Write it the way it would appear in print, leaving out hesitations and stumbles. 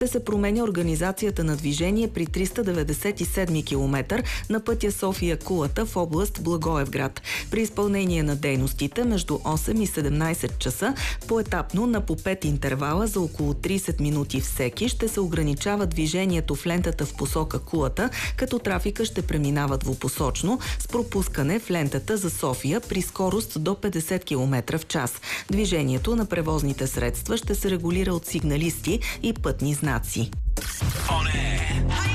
Ще се променя организацията на движение при 397 км на пътя София-Кулата в област Благоевград. При изпълнение на дейностите между 8 и 17 часа поетапно на по 5 интервала за около 30 минути всеки ще се ограничава движението в лентата в посока Кулата, като трафика ще преминава двупосочно с пропускане в лентата за София при скорост до 50 км в час. Движението на превозните средства ще се регулира от сигналисти и пътни знаци.